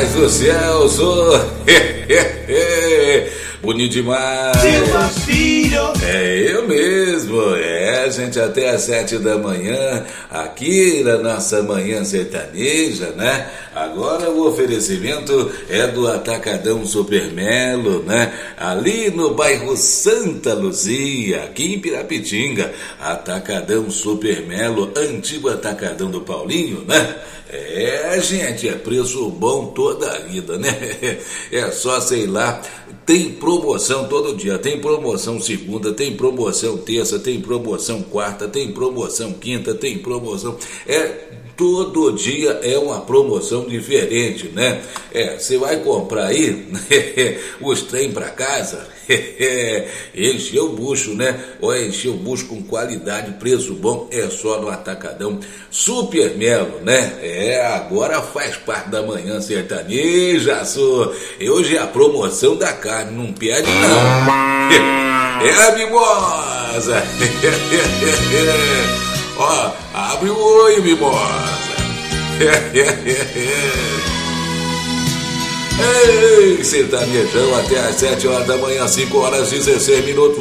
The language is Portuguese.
Rapaz do céu, sou bonito demais. Silva Filho. É eu mesmo, gente, até às 7 da manhã, aqui na nossa manhã sertaneja, né? Agora o oferecimento é do Atacadão Supermelo, né? Ali no bairro Santa Luzia, aqui em Pirapitinga. Atacadão Supermelo, antigo Atacadão do Paulinho, né? Gente, é preço bom toda a vida, né? É só, sei lá, tem promoção todo dia, tem promoção segunda, tem promoção terça, tem promoção quarta, tem promoção quinta, tem promoção... Todo dia é uma promoção diferente, né? Você vai comprar aí os trem para casa, encher o bucho, né? Encher o bucho com qualidade, preço bom, é só no Atacadão Supermelo, né? Agora faz parte da manhã sertaneja, hoje é a promoção da carne, não perde não. É a mimosa. Ó, abre o olho, mimosa. Ei, sertanejão, até às 7 horas da manhã, 5 horas 16 minutos.